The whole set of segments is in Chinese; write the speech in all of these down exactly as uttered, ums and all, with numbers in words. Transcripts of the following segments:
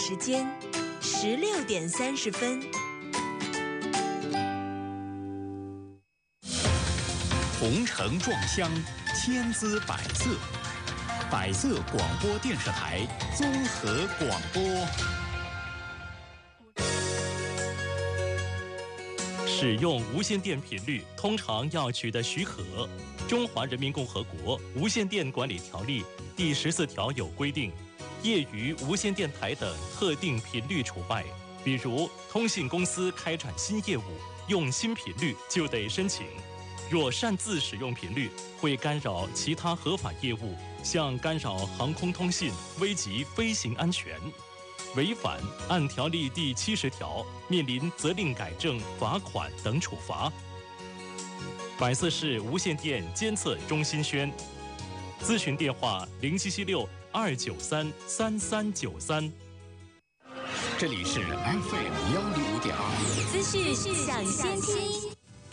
时间十六点三十分。 红尘撞香，千姿百色。百色广播电视台综合广播。 使用无线电频率通常要取得许可，《中华人民共和国无线电管理条例》第十四条有规定，业余无线电台等特定频率除外。比如，通信公司开展新业务，用新频率就得申请。若擅自使用频率，会干扰其他合法业务，像干扰航空通信，危及飞行安全。违反按条例第七十条，面临责令改正、罚款等处罚。百色市无线电监测中心宣，咨询电话零七七六二九三三三九三。 这里是 F M 幺零五点二， 资讯抢先听。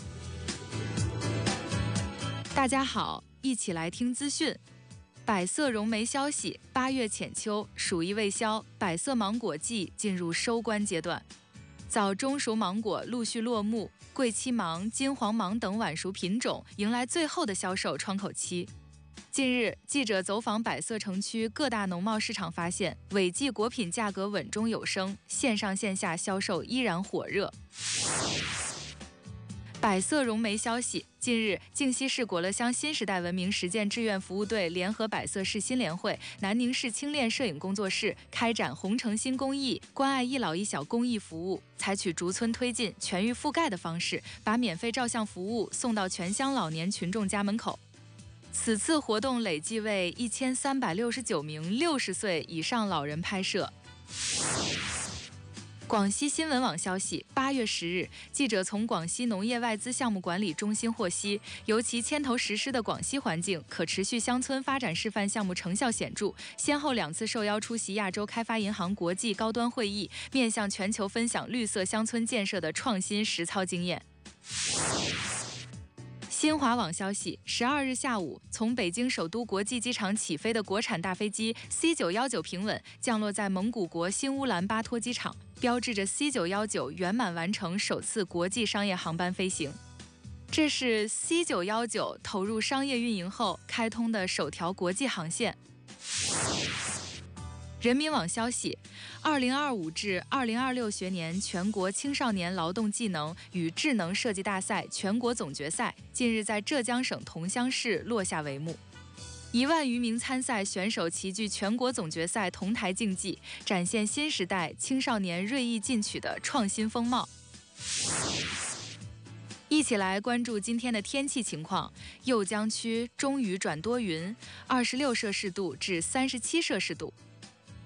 大家好，一起来听资讯。百色融媒消息，八月浅秋，暑意未消，百色芒果季进入收官阶段。早中熟芒果陆续落幕，桂七芒、金黄芒等晚熟品种迎来最后的销售窗口期。近日，记者走访百色城区各大农贸市场，发现尾季果品价格稳中有升，线上线下销售依然火热。百色融媒消息，近日，靖西市果乐乡新时代文明实践志愿服务队联合百色市新联会、南宁市青链摄影工作室开展红诚心公益关爱一老一小公益服务，采取逐村推进、全域覆盖的方式，把免费照相服务送到全乡老年群众家门口。此次活动累计为一千三百六十九名六十岁以上老人拍摄。广西新闻网消息，八月十日，记者从广西农业外资项目管理中心获悉，由其牵头实施的广西环境可持续乡村发展示范项目成效显著，先后两次受邀出席亚洲开发银行国际高端会议，面向全球分享绿色乡村建设的创新实操经验。新华网消息，十二日下午，从北京首都国际机场起飞的国产大飞机 C 九一九平稳降落在蒙古国新乌兰巴托机场，标志着 C 九一九圆满完成首次国际商业航班飞行。这是 C 九一九投入商业运营后开通的首条国际航线。人民网消息，二零二五至二零二六学年全国青少年劳动技能与智能设计大赛全国总决赛近日在浙江省桐乡市落下帷幕。一万余名参赛选手齐聚全国总决赛同台竞技，展现新时代青少年锐意进取的创新风貌。一起来关注今天的天气情况。酉江区中雨转多云，二十六摄氏度至三十七摄氏度。